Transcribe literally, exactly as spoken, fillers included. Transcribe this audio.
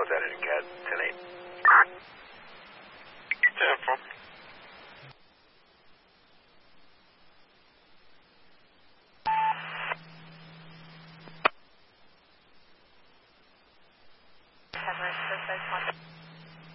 was that in C A D? ten eight? ten four. Everest,